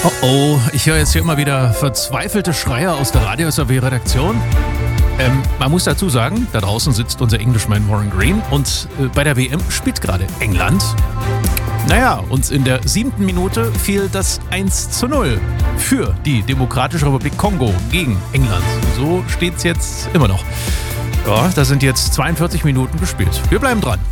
Oh oh, ich höre jetzt hier immer wieder verzweifelte Schreier aus der Radio SAW-Redaktion. Man muss dazu sagen, da draußen sitzt unser Englishman Warren Green und bei der WM spielt gerade England. Naja, und in der 7. Minute fiel das 1:0 für die Demokratische Republik Kongo gegen England. So steht's jetzt immer noch. Ja, da sind jetzt 42 Minuten gespielt. Wir bleiben dran.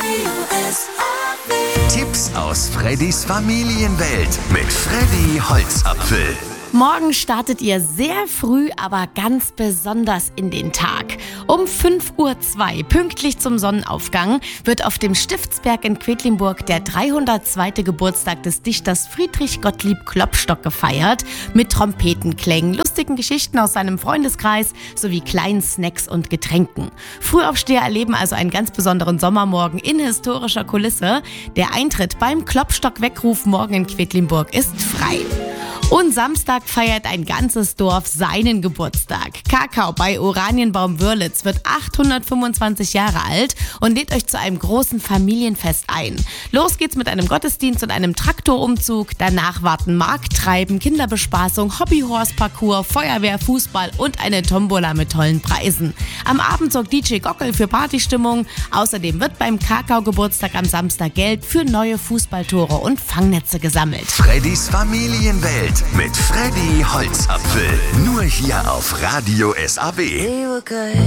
Tipps aus Freddys Familienwelt mit Freddy Holzapfel. Morgen startet ihr sehr früh, aber ganz besonders in den Tag. Um 5:02 Uhr, pünktlich zum Sonnenaufgang, wird auf dem Stiftsberg in Quedlinburg der 302. Geburtstag des Dichters Friedrich Gottlieb Klopstock gefeiert. Mit Trompetenklängen, lustigen Geschichten aus seinem Freundeskreis sowie kleinen Snacks und Getränken. Frühaufsteher erleben also einen ganz besonderen Sommermorgen in historischer Kulisse. Der Eintritt beim Klopstock-Weckruf morgen in Quedlinburg ist frei. Und Samstag feiert ein ganzes Dorf seinen Geburtstag. Kakao bei Oranienbaum Wörlitz wird 825 Jahre alt und lädt euch zu einem großen Familienfest ein. Los geht's mit einem Gottesdienst und einem Traktorumzug. Danach warten Markttreiben, Kinderbespaßung, Hobbyhorse-Parcours, Feuerwehr, Fußball und eine Tombola mit tollen Preisen. Am Abend sorgt DJ Gockel für Partystimmung. Außerdem wird beim Kakao-Geburtstag am Samstag Geld für neue Fußballtore und Fangnetze gesammelt. Freddys Familienwelt mit Freddy Holzapfel. Nur hier auf Radio SAW.